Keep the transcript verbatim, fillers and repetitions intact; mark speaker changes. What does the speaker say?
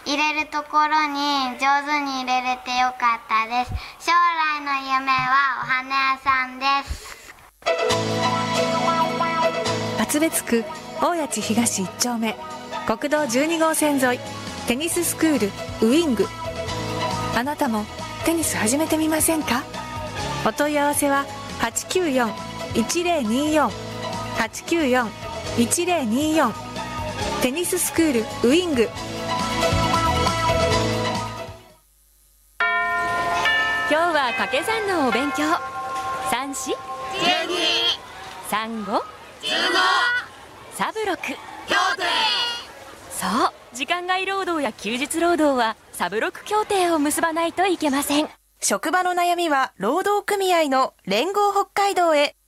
Speaker 1: 入れるところに上手に入れれてよかったです。将来の夢はお花屋さんです。
Speaker 2: 厚別区大谷地東いっ丁目国道じゅうに号線沿いテニススクールウィング。あなたもテニス始めてみませんか？お問い合わせははちきゅうよん いちゼロによん はちきゅうよん いちゼロによんテニススクールウィング。
Speaker 3: 今日は掛け算のお勉強。三四じゅうに、三五じゅうご、サブロク協定。そう、時間外労働や休日労働はサブロク協定を結ばないといけません。
Speaker 4: 職場の悩みは労働組合の連合北海道へ。